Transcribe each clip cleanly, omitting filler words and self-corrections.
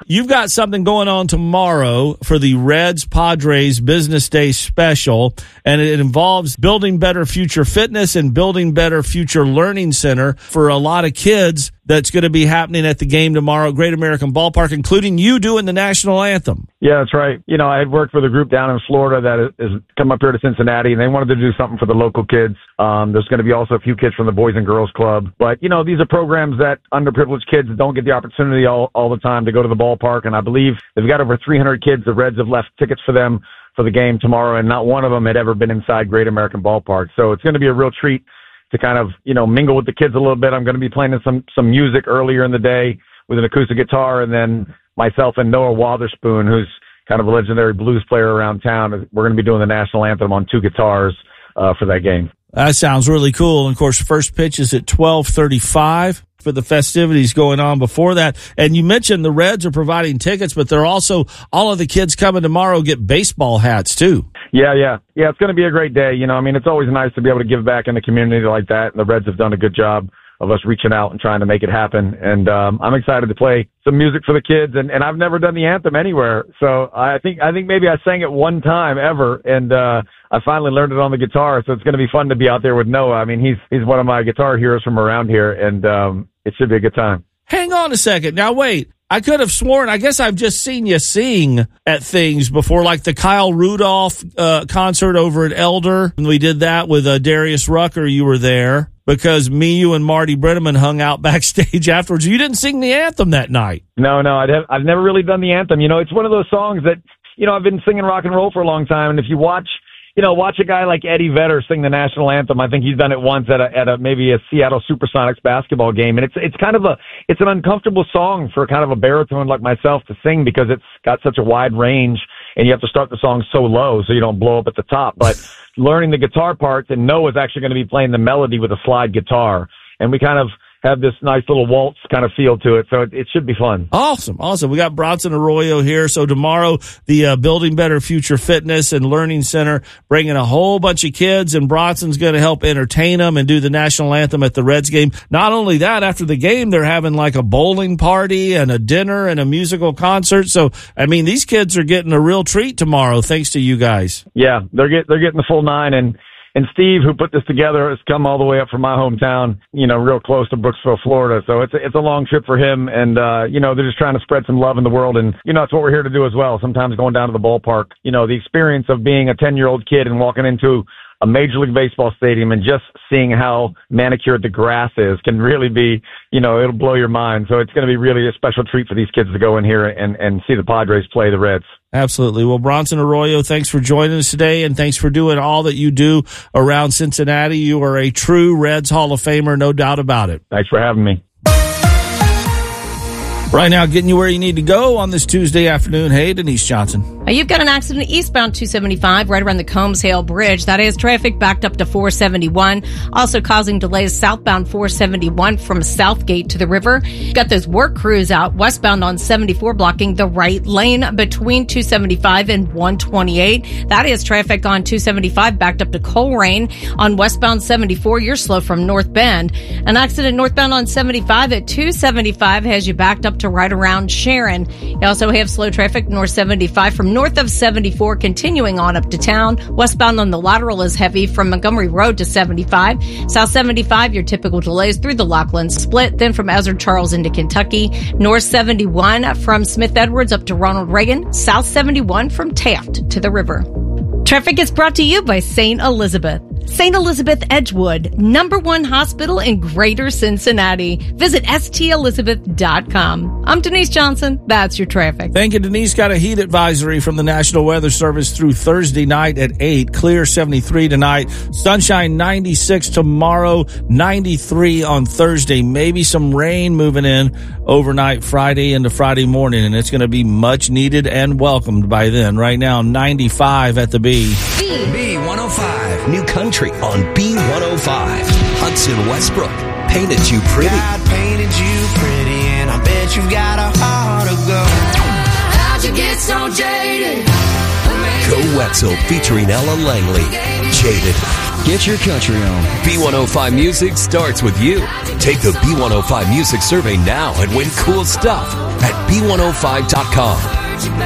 You've got something going on tomorrow for the Reds-Padres Business Day Special, and it involves Building Better Future Fitness and Building Better Future Learning Center for a lot of kids. That's going to be happening at the game tomorrow at Great American Ballpark, including you doing the national anthem. Yeah, that's right. You know, I had worked with a group down in Florida that has come up here to Cincinnati, and they wanted to do something for the local kids. There's going to be also a few kids from the Boys and Girls Club. But, you know, these are programs that underprivileged kids don't get the opportunity all the time to go to the ballpark. And I believe they've got over 300 kids. The Reds have left tickets for them for the game tomorrow, and not one of them had ever been inside Great American Ballpark. So it's going to be a real treat to kind of, you know, mingle with the kids a little bit. I'm going to be playing some music earlier in the day with an acoustic guitar, and then myself and Noah Wotherspoon, who's kind of a legendary blues player around town, we're going to be doing the national anthem on 2 guitars for that game. That sounds really cool. And, of course, first pitch is at 12:35 for the festivities going on before that. And you mentioned the Reds are providing tickets, but they're also, all of the kids coming tomorrow get baseball hats, too. Yeah, it's going to be a great day. You know, I mean, it's always nice to be able to give back in the community like that. And the Reds have done a good job of us reaching out and trying to make it happen. And I'm excited to play some music for the kids. And I've never done the anthem anywhere. So I think maybe I sang it one time ever. And I finally learned it on the guitar. So it's going to be fun to be out there with Noah. I mean, he's one of my guitar heroes from around here. And it should be a good time. Hang on a second. Now, wait. I could have sworn, I guess I've just seen you sing at things before, like the Kyle Rudolph concert over at Elder. And we did that with Darius Rucker. You were there because me, you, and Marty Brenneman hung out backstage afterwards. You didn't sing the anthem that night. No, I've never really done the anthem. You know, it's one of those songs that, you know, I've been singing rock and roll for a long time. And if you watch a guy like Eddie Vedder sing the national anthem. I think he's done it once at a maybe a Seattle Supersonics basketball game, and it's kind of it's an uncomfortable song for kind of a baritone like myself to sing because it's got such a wide range, and you have to start the song so low so you don't blow up at the top. But learning the guitar parts, and Noah's actually going to be playing the melody with a slide guitar, and we kind of have this nice little waltz kind of feel to it, so it should be fun. Awesome. We got Bronson Arroyo here. So tomorrow, the Building Better Future Fitness and Learning Center bringing a whole bunch of kids, and Bronson's going to help entertain them and do the national anthem at the Reds game. Not only that, after the game, they're having like a bowling party and a dinner and a musical concert. So, I mean, these kids are getting a real treat tomorrow thanks to you guys. Yeah, they're getting the full nine, and Steve, who put this together, has come all the way up from my hometown, you know, real close to Brooksville, Florida. So it's a long trip for him. And, you know, they're just trying to spread some love in the world. And, you know, that's what we're here to do as well. Sometimes going down to the ballpark, you know, the experience of being a 10-year-old kid and walking into a Major League Baseball stadium and just seeing how manicured the grass is can really be, you know, it'll blow your mind. So it's going to be really a special treat for these kids to go in here and see the Padres play the Reds. Absolutely. Well, Bronson Arroyo, thanks for joining us today, and thanks for doing all that you do around Cincinnati. You are a true Reds Hall of Famer, no doubt about it. Thanks for having me. Right now, getting you where you need to go on this Tuesday afternoon. Hey, Denise Johnson. You've got an accident eastbound 275 right around the Combs Hale Bridge. That is traffic backed up to 471. Also causing delays southbound 471 from Southgate to the river. Got those work crews out westbound on 74 blocking the right lane between 275 and 128. That is traffic on 275 backed up to Coleraine. On westbound 74, you're slow from North Bend. An accident northbound on 75 at 275 has you backed up to right around Sharon. You also have slow traffic north 75 from north of 74 continuing on up to town. Westbound on the lateral is heavy from Montgomery Road to 75. South 75, your typical delays through the Lockland split. Then from Ezra Charles into Kentucky. North 71 from Smith Edwards up to Ronald Reagan. South 71 from Taft to the river. Traffic is brought to you by St. Elizabeth. St. Elizabeth Edgewood, #1 hospital in Greater Cincinnati. Visit stelizabeth.com. I'm Denise Johnson. That's your traffic. Thank you, Denise. Got a heat advisory from the National Weather Service through Thursday night at 8. Clear 73 tonight. Sunshine 96 tomorrow. 93 on Thursday. Maybe some rain moving in overnight Friday into Friday morning, and it's going to be much needed and welcomed by then. Right now, 95 at the B. B105, New Country on B105. Hudson Westbrook, Painted You Pretty. God painted you pretty, and I bet you've got a heart of gold. How'd you get so jaded? Go Wetzel featuring Ella Langley. Jaded. Get your country on. B105 music starts with you. Take the B105 Music Survey now and win cool stuff at B105.com.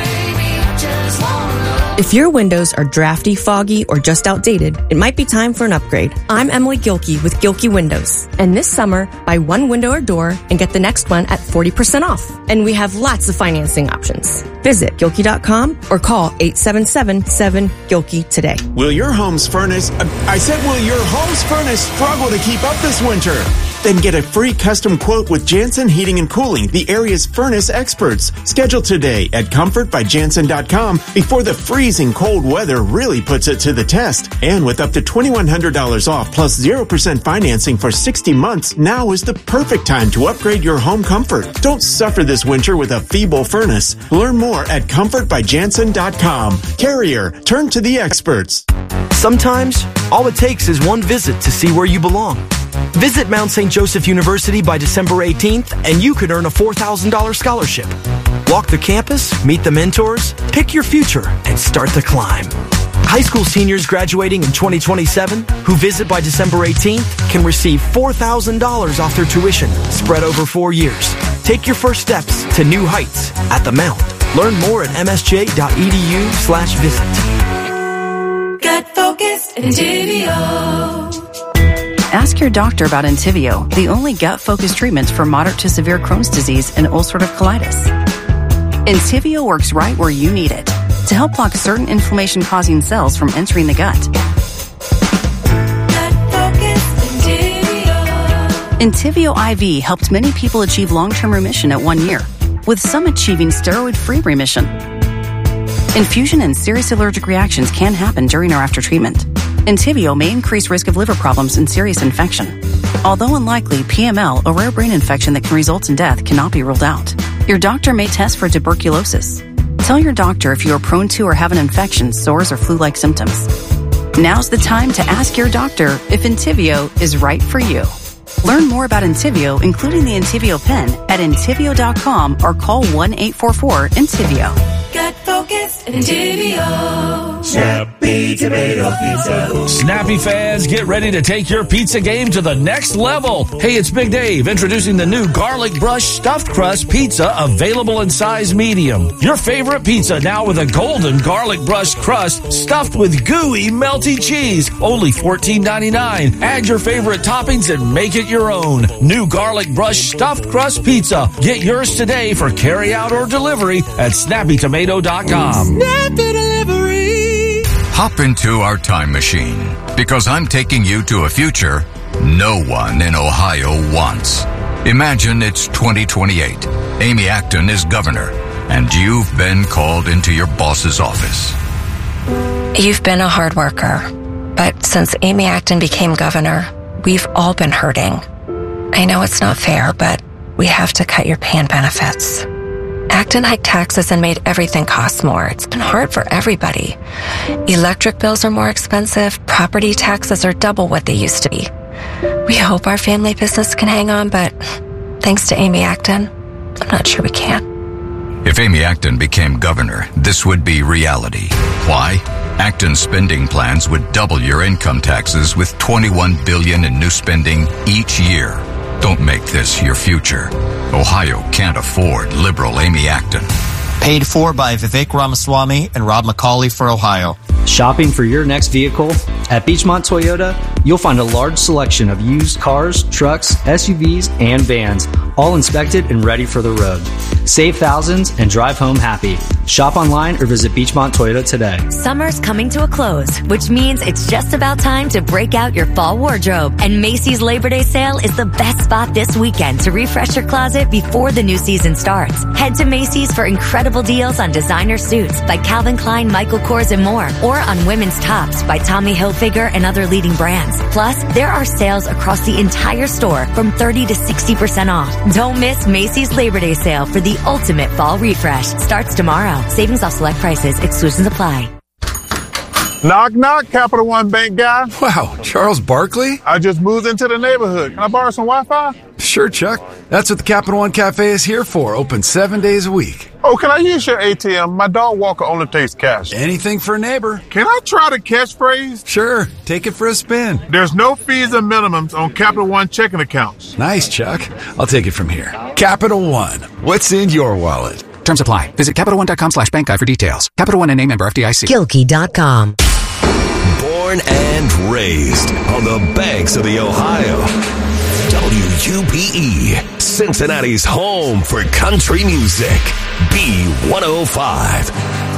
If your windows are drafty, foggy, or just outdated, it might be time for an upgrade. I'm Emily Gilkey with Gilkey Windows. And this summer, buy one window or door and get the next one at 40% off. And we have lots of financing options. Visit Gilkey.com or call 877-7-GILKEY today. Will your home's furnace struggle to keep up this winter? Then get a free custom quote with Jansen Heating and Cooling, the area's furnace experts. Schedule today at comfortbyjansen.com before the freezing cold weather really puts it to the test. And with up to $2,100 off plus 0% financing for 60 months, now is the perfect time to upgrade your home comfort. Don't suffer this winter with a feeble furnace. Learn more at comfortbyjansen.com. Carrier, turn to the experts. Sometimes, all it takes is one visit to see where you belong. Visit Mount St. Joseph University by December 18th, and you could earn a $4,000 scholarship. Walk the campus, meet the mentors, pick your future, and start the climb. High school seniors graduating in 2027 who visit by December 18th can receive $4,000 off their tuition spread over 4 years. Take your first steps to new heights at the Mount. Learn more at msj.edu/visit. Gut focused Entyvio. Ask your doctor about Entyvio, the only gut-focused treatment for moderate to severe Crohn's disease and ulcerative colitis. Entyvio works right where you need it to help block certain inflammation-causing cells from entering the gut. Entyvio IV helped many people achieve long-term remission at 1 year, with some achieving steroid-free remission. Infusion and serious allergic reactions can happen during or after treatment. Entyvio may increase risk of liver problems and serious infection. Although unlikely, PML, a rare brain infection that can result in death, cannot be ruled out. Your doctor may test for tuberculosis. Tell your doctor if you are prone to or have an infection, sores, or flu-like symptoms. Now's the time to ask your doctor if Entyvio is right for you. Learn more about Entyvio, including the Entyvio pen, at Entyvio.com or call 1-844-ENTYVIO. Gut focused Entyvio. Snappy Tomato Pizza. Snappy fans, get ready to take your pizza game to the next level. Hey, it's Big Dave introducing the new Garlic Brush Stuffed Crust Pizza, available in size medium. Your favorite pizza now with a golden garlic brush crust stuffed with gooey, melty cheese. Only $14.99. Add your favorite toppings and make it your own. New Garlic Brush Stuffed Crust Pizza. Get yours today for carry out or delivery at snappytomato.com. Snappy delivery. Hop into our time machine, because I'm taking you to a future no one in Ohio wants. Imagine it's 2028. Amy Acton is governor, and you've been called into your boss's office. You've been a hard worker, but since Amy Acton became governor, we've all been hurting. I know it's not fair, but we have to cut your pay and benefits. Acton hiked taxes and made everything cost more. It's been hard for everybody. Electric bills are more expensive. Property taxes are double what they used to be. We hope our family business can hang on, but thanks to Amy Acton, I'm not sure we can. If Amy Acton became governor, this would be reality. Why? Acton's spending plans would double your income taxes with $21 billion in new spending each year. Don't make this your future. Ohio can't afford liberal Amy Acton. Paid for by Vivek Ramaswamy and Rob McCauley for Ohio. Shopping for your next vehicle? At Beachmont Toyota, you'll find a large selection of used cars, trucks, SUVs, and vans, all inspected and ready for the road. Save thousands and drive home happy. Shop online or visit Beachmont Toyota today. Summer's coming to a close, which means it's just about time to break out your fall wardrobe. And Macy's Labor Day sale is the best spot this weekend to refresh your closet before the new season starts. Head to Macy's for incredible deals on designer suits by Calvin Klein, Michael Kors, and more, or on women's tops by Tommy Hilfiger and other leading brands. Plus, there are sales across the entire store from 30 to 60% off. Don't miss Macy's Labor Day sale for the ultimate fall refresh. Starts tomorrow. Savings off select prices. Exclusions apply. Knock, knock, Capital One Bank guy. Wow, Charles Barkley? I just moved into the neighborhood. Can I borrow some Wi-Fi? Sure, Chuck. That's what the Capital One Cafe is here for. Open 7 days a week. Oh, can I use your ATM? My dog walker only takes cash. Anything for a neighbor. Can I try the catchphrase? Sure. Take it for a spin. There's no fees or minimums on Capital One checking accounts. Nice, Chuck. I'll take it from here. Capital One. What's in your wallet? Terms apply. Visit CapitalOne.com/bankguide for details. Capital One and a member FDIC. Gilkey.com. Born and raised on the banks of the Ohio. WUPE, Cincinnati's home for country music. B105.